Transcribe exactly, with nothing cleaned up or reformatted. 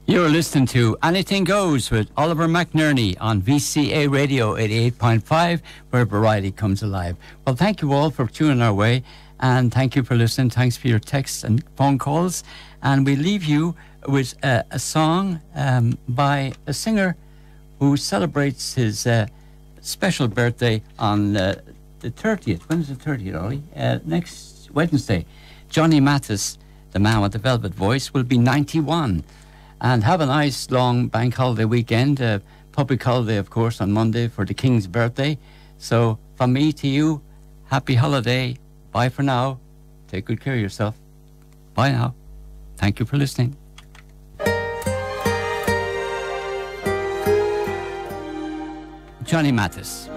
You're listening to Anything Goes with Oliver McNerney on V C A Radio eighty-eight point five, where variety comes alive. Well, thank you all for tuning our way, and thank you for listening. Thanks for your texts and phone calls. And we leave you with uh, a song um, by a singer who celebrates his uh, special birthday on uh, the thirtieth. When is the thirtieth, Ollie? Uh, next Wednesday. Johnny Mathis, the man with the velvet voice, will be ninety-one. And have a nice long bank holiday weekend. Uh, public holiday, of course, on Monday for the King's birthday. So from me to you, happy holiday. Bye for now. Take good care of yourself. Bye now. Thank you for listening. Johnny Mathis.